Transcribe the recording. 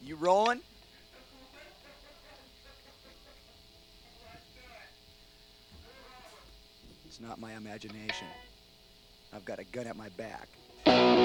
You rolling? It's not my imagination. I've got a gun at my back.